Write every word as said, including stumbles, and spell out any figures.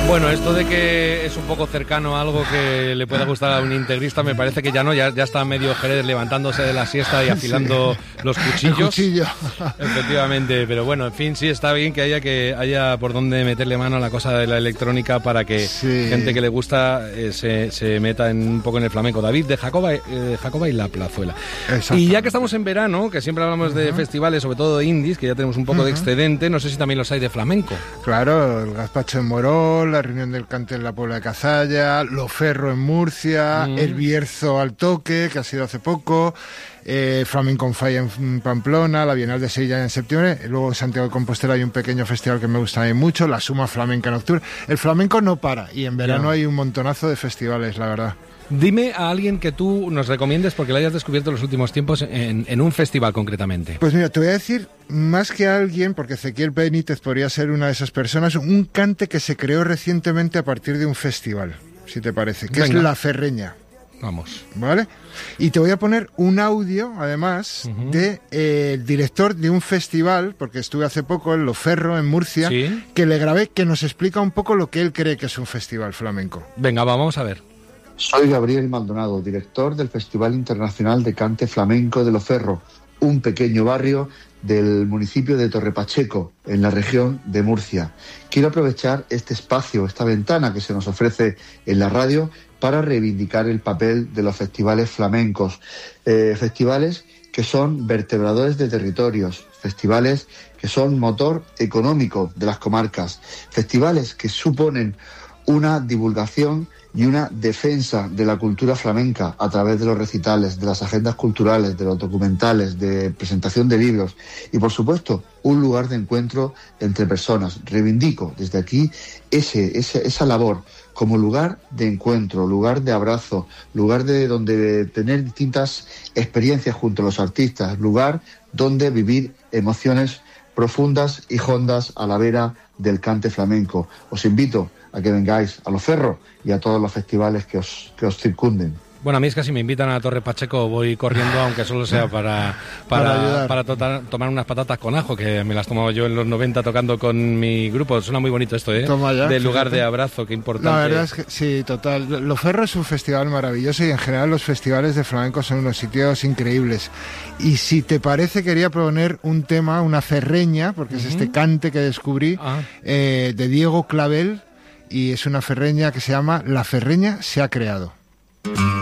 Bueno, esto de que es un poco cercano a algo que le pueda gustar a un integrista, me parece que ya no, ya, ya está medio Jerez levantándose de la siesta y afilando sí. los cuchillos. El cuchillo. Efectivamente, pero bueno, en fin, sí está bien que haya que haya por dónde meterle mano a la cosa de la electrónica para que sí. gente que le gusta eh, se, se meta en, un poco en el flamenco. David, de Jacoba, eh, Jacoba y la Plazuela. Y ya que estamos en verano, que siempre hablamos uh-huh. de festivales, sobre todo de indies, que ya tenemos un poco uh-huh. de excedente, no sé si también los hay de flamenco. Claro, el Gazpacho en Morón, la reunión del cante en la Puebla de Cazalla, Loferro en Murcia, mm. el Bierzo al Toque, que ha sido hace poco, eh, Flamenco on Fire en Pamplona, la Bienal de Sevilla en septiembre, luego en Santiago de Compostela hay un pequeño festival que me gusta a mí mucho, la Suma Flamenca en octubre. El flamenco no para y en verano yeah. hay un montonazo de festivales, la verdad. Dime a alguien que tú nos recomiendes porque lo hayas descubierto en los últimos tiempos en, en un festival concretamente. Pues mira, te voy a decir más que a alguien, porque Ezequiel Benítez podría ser una de esas personas, un cante que se creó recientemente a partir de un festival, si te parece, que Venga. es La Ferreña. Vamos. ¿Vale? Y te voy a poner un audio, además, uh-huh. de eh, el director de un festival, porque estuve hace poco en Loferro, en Murcia, ¿Sí? que le grabé, que nos explica un poco lo que él cree que es un festival flamenco. Venga, vamos a ver. Soy Gabriel Maldonado, director del Festival Internacional de Cante Flamenco de Loferro, un pequeño barrio del municipio de Torrepacheco, en la región de Murcia. Quiero aprovechar este espacio, esta ventana que se nos ofrece en la radio para reivindicar el papel de los festivales flamencos. Eh, festivales que son vertebradores de territorios, festivales que son motor económico de las comarcas, festivales que suponen una divulgación y una defensa de la cultura flamenca a través de los recitales, de las agendas culturales, de los documentales, de presentación de libros y, por supuesto, un lugar de encuentro entre personas. Reivindico desde aquí ese, ese, esa labor como lugar de encuentro, lugar de abrazo, lugar de donde tener distintas experiencias junto a los artistas, lugar donde vivir emociones profundas y hondas a la vera del cante flamenco. Os invito a que vengáis a Loferro y a todos los festivales que os, que os circunden. Bueno, a mí es que si me invitan a Torre Pacheco voy corriendo, aunque solo sea para para, para, para totar, tomar unas patatas con ajo, que me las tomaba yo en los noventa tocando con mi grupo. Suena muy bonito esto, ¿eh? Toma ya, Del lugar fíjate. de abrazo, qué importante. La verdad es que sí, total. Loferro es un festival maravilloso y en general los festivales de flamenco son unos sitios increíbles. Y si te parece, quería proponer un tema, una ferreña, porque uh-huh. es este cante que descubrí, uh-huh. eh, de Diego Clavel, y es una ferreña que se llama La Ferreña se ha creado.